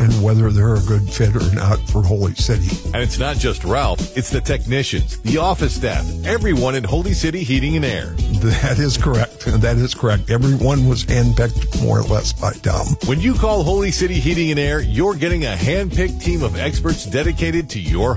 determine whether they're a good fit or not for Holy City. And it's not just Ralph, it's the technicians, the office staff, everyone at Holy City Heating and Air. That is correct. That is correct. Everyone was handpicked more or less by Tom. When you call Holy City Heating and Air, you're getting a hand-picked team of experts dedicated to your